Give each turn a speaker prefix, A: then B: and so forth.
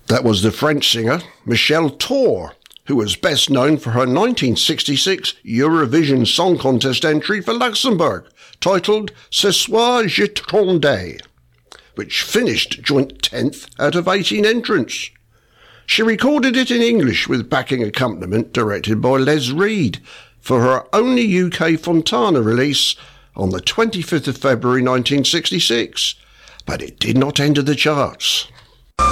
A: That was the French singer Michel Thor, who was best known for her 1966 Eurovision Song Contest entry for Luxembourg, titled Ce soir j'attendais, which finished joint 10th out of 18 entrants. She recorded it in English with backing accompaniment directed by Les Reed for her only UK Fontana release on the 25th of February 1966, but it did not enter the charts.